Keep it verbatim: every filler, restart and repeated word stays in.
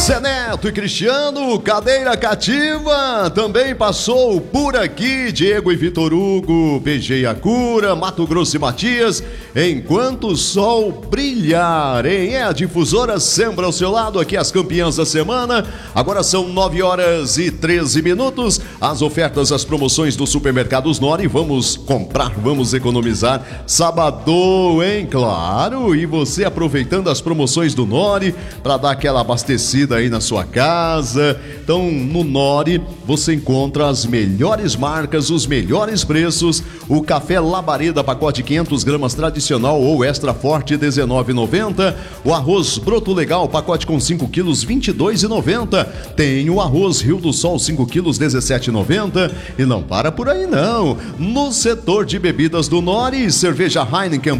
Zé Neto e Cristiano, cadeira cativa, também passou por aqui Diego e Vitor Hugo, P G e a Cura, Mato Grosso e Matias, enquanto o sol brilhar, hein? É a difusora sempre ao seu lado, aqui as campeãs da semana. Agora são nove horas e treze minutos, as ofertas, as promoções do Supermercados Nori, vamos comprar, vamos economizar, sábado, hein? Claro, e você aproveitando as promoções do Nori, para dar aquela abastecida aí na sua casa. Então, no Nori você encontra as melhores marcas, os melhores preços. O café Labareda, pacote quinhentas gramas tradicional ou extra forte, dezenove reais e noventa centavos. O arroz broto legal, pacote com cinco quilos, vinte e dois reais e noventa centavos. Tem o arroz Rio do Sol, cinco quilos, dezessete reais e noventa centavos. E não para por aí não. No setor de bebidas do Nori, cerveja Heineken